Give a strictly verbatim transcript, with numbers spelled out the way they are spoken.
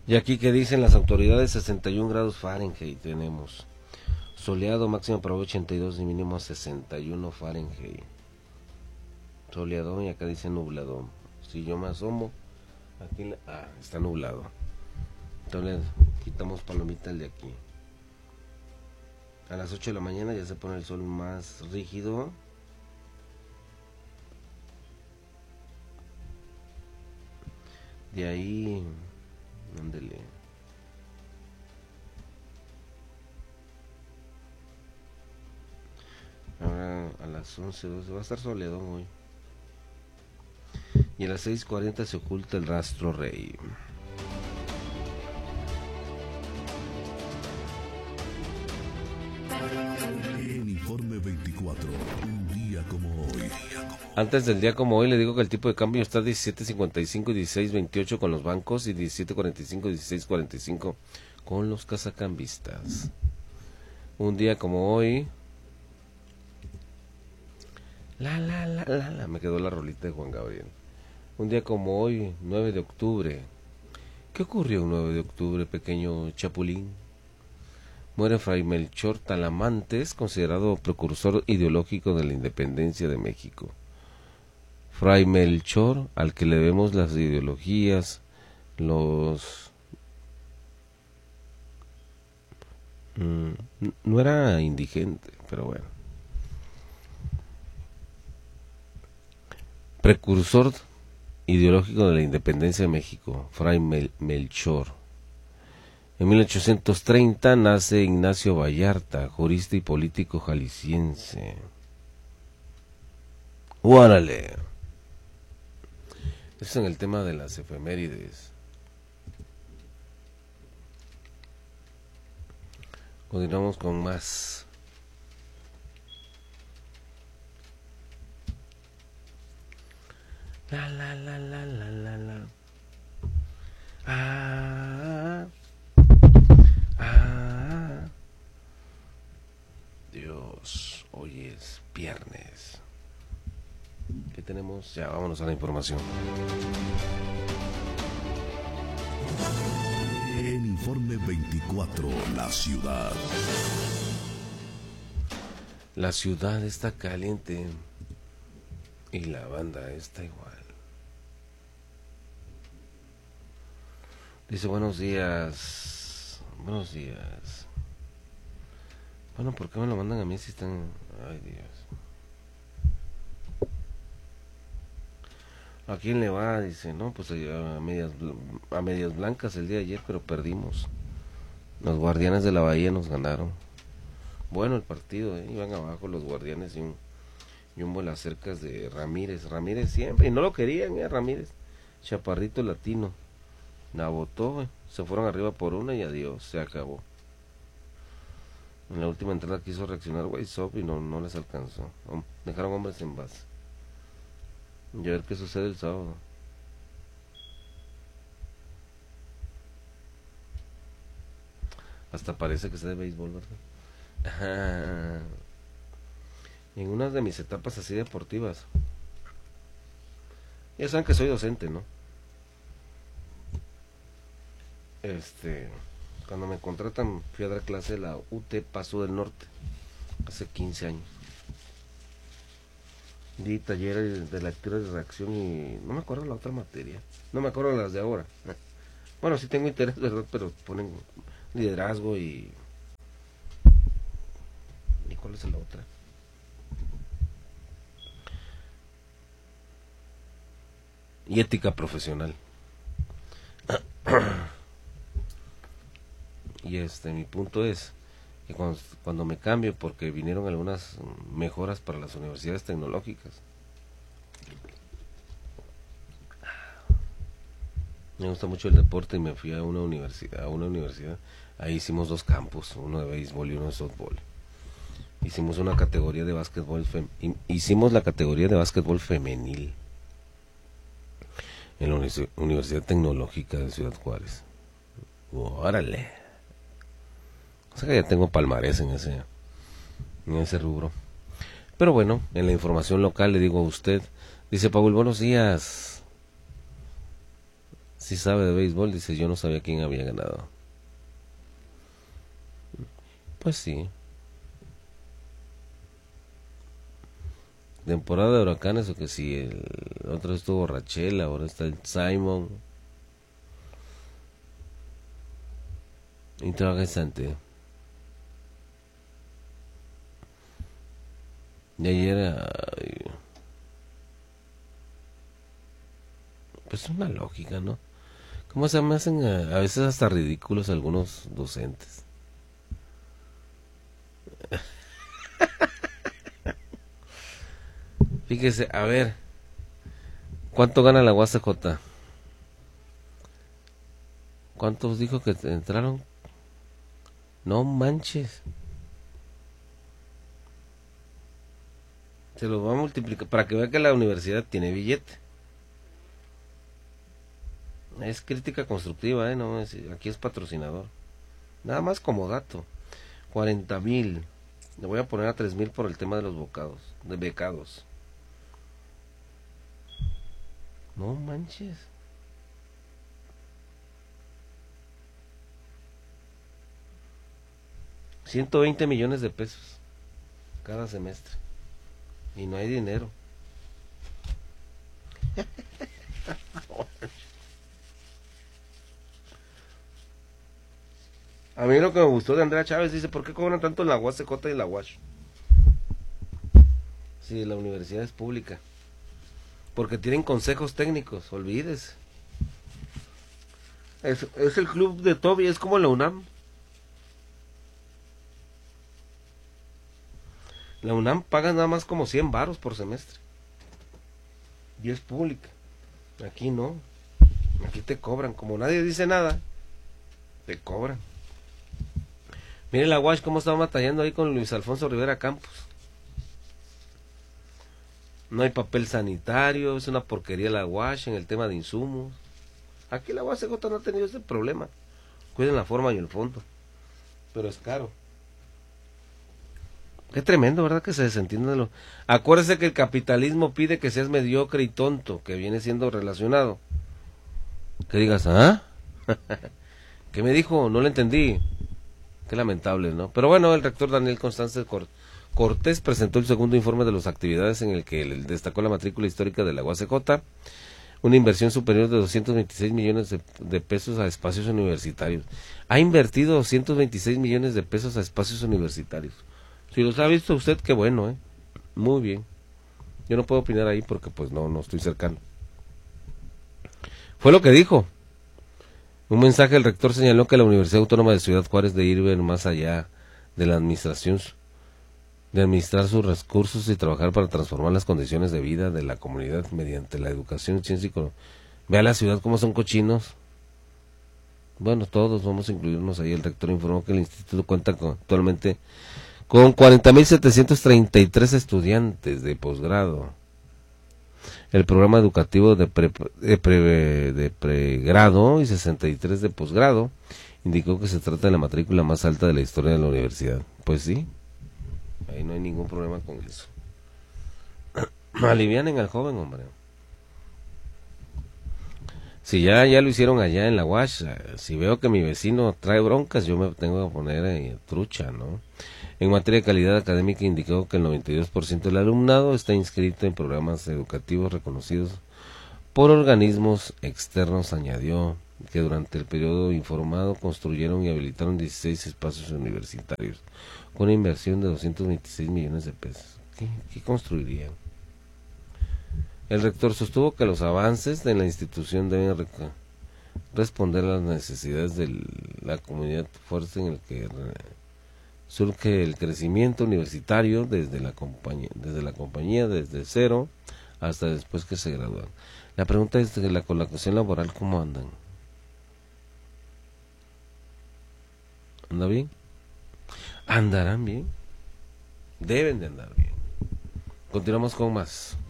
Y aquí que dicen las autoridades, sesenta y un grados Fahrenheit tenemos. Soleado, máximo para ochenta y dos y mínimo sesenta y uno Fahrenheit. Soleado y acá dice nublado. Si yo me asomo, aquí la, ah, está nublado. Entonces quitamos palomita el de aquí. A las ocho de la mañana ya se pone el sol más rígido. De ahí, ándele. Ahora a las once, doce va a estar soleado hoy. Y a las seis cuarenta se oculta el rastro rey. El informe veinticuatro, un día como hoy. Antes del día como hoy le digo que el tipo de cambio está diecisiete cincuenta y cinco y dieciséis veintiocho con los bancos y diecisiete cuarenta y cinco y dieciséis cuarenta y cinco con los casacambistas. Un día como hoy. La la la la la, me quedó la rolita de Juan Gabriel. Un día como hoy, nueve de octubre. ¿Qué ocurrió el nueve de octubre, pequeño chapulín? Muere Fray Melchor Talamantes, considerado precursor ideológico de la independencia de México. Fray Melchor, al que le debemos las ideologías, los... Mm, no era indigente, pero bueno. Precursor ideológico de la independencia de México, Fray Mel Melchor. En mil ochocientos treinta nace Ignacio Vallarta, jurista y político jalisciense. ¡Órale! Eso es en el tema de las efemérides. Continuamos con más. La la la la la la la. Ah, ah. Dios, hoy es viernes. ¿Qué tenemos? Ya, vámonos a la información. El informe veinticuatro, la ciudad. La ciudad está caliente y la banda está igual. Dice buenos días. Buenos días. Bueno, ¿por qué me lo mandan a mí si están... Ay, Dios. ¿A quién le va? Dice, no, pues a medias, a medias blancas el día de ayer, pero perdimos. Los Guardianes de la Bahía nos ganaron. Bueno el partido, ¿eh? Iban abajo los Guardianes y un, y un vuelacercas de Ramírez. Ramírez siempre, y no lo querían, ¿eh? Ramírez. Chaparrito latino. La botó, ¿eh? Se fueron arriba por una y adiós, se acabó. En la última entrada quiso reaccionar Weissop y no, no les alcanzó. Dejaron hombres en base. Y a ver qué sucede el sábado. Hasta parece que sea de béisbol, ¿verdad? Ajá. En una de mis etapas así deportivas. Ya saben que soy docente, ¿no? Este, cuando me contratan fui a dar clase de la U T Paso del Norte hace quince años. Di talleres de lectura y reacción y no me acuerdo la otra materia, no me acuerdo las de ahora. Bueno, sí tengo interés, ¿verdad? Pero ponen liderazgo y... ¿Y cuál es la otra? Y ética profesional. Y este, mi punto es que cuando, cuando me cambio, porque vinieron algunas mejoras para las universidades tecnológicas. Me gusta mucho el deporte y me fui a una universidad, a una universidad. Ahí hicimos dos campus, uno de béisbol y uno de softball. Hicimos una categoría de básquetbol, fem, hicimos la categoría de básquetbol femenil en la Universidad Tecnológica de Ciudad Juárez. Órale. O sea que ya tengo palmarés en ese, en ese rubro. Pero bueno, en la información local le digo a usted, dice Paul, buenos días. sí sabe de béisbol, dice, yo no sabía quién había ganado. Pues sí. Temporada de huracanes, o que si el otro estuvo Rachel, ahora está el Simon. Interesante. Y ayer, ay, pues una lógica, ¿no? ¿Cómo se me hacen a, a veces hasta ridículos algunos docentes? Fíjese, a ver, ¿cuánto gana la U A C J? ¿Cuántos dijo que entraron? No manches. Se los va a multiplicar para que vea que la universidad tiene billete. Es crítica constructiva, ¿eh? No, es, aquí es patrocinador. Nada más como dato. cuarenta mil. Le voy a poner a tres mil por el tema de los bocados, de becados. No manches. ciento veinte millones de pesos cada semestre. Y no hay dinero. A mí lo que me gustó de Andrea Chávez, dice, ¿por qué cobran tanto en la U A C J y la U A S H? Sí, la universidad es pública. Porque tienen consejos técnicos, olvídese. Es, es el club de Toby, es como la UNAM. La UNAM paga nada más como cien varos por semestre. Y es pública. Aquí no. Aquí te cobran. Como nadie dice nada, te cobran. Mire la U A S H cómo estaba batallando ahí con Luis Alfonso Rivera Campos. No hay papel sanitario, es una porquería la U A S H en el tema de insumos. Aquí la U A C J no ha tenido ese problema. Cuiden la forma y el fondo. Pero es caro. Qué tremendo, ¿verdad? Que se desentiende de lo... Acuérdese que el capitalismo pide que seas mediocre y tonto, que viene siendo relacionado. Que digas, ¿ah? ¿Qué me dijo? No lo entendí. Qué lamentable, ¿no? Pero bueno, el rector Daniel Constance Cortés presentó el segundo informe de las actividades en el que destacó la matrícula histórica de la U A C J, una inversión superior de doscientos veintiséis millones de, de pesos a espacios universitarios. Ha invertido doscientos veintiséis millones de pesos a espacios universitarios. Si los ha visto usted, qué bueno, ¿eh? Muy bien. Yo no puedo opinar ahí porque pues no, no estoy cercano. Fue lo que dijo. Un mensaje del rector señaló que la Universidad Autónoma de Ciudad Juárez de ir más allá de la administración, de administrar sus recursos y trabajar para transformar las condiciones de vida de la comunidad mediante la educación, ciencia y conocimiento. Vea la ciudad cómo son cochinos. Bueno, todos vamos a incluirnos ahí. El rector informó que el instituto cuenta con, actualmente con cuarenta mil setecientos treinta y tres estudiantes de posgrado. El programa educativo de, pre, de, pre, de pregrado y sesenta y tres de posgrado indicó que se trata de la matrícula más alta de la historia de la universidad. Pues sí, ahí no hay ningún problema con eso. Alivianen al joven, hombre. Si ya, ya lo hicieron allá en la U A S H, si veo que mi vecino trae broncas, yo me tengo que poner eh, trucha, ¿no? En materia de calidad académica indicó que el noventa y dos por ciento del alumnado está inscrito en programas educativos reconocidos por organismos externos. Añadió que durante el periodo informado construyeron y habilitaron dieciséis espacios universitarios con una inversión de doscientos veintiséis millones de pesos. ¿Qué, qué construirían? El rector sostuvo que los avances de la institución deben rec responder a las necesidades de la comunidad fuerte en el que surge el crecimiento universitario desde la compañía, desde la compañía, desde cero hasta después que se gradúan. La pregunta es de la colocación laboral, ¿cómo andan? ¿Anda bien? ¿Andarán bien? Deben de andar bien. Continuamos con más.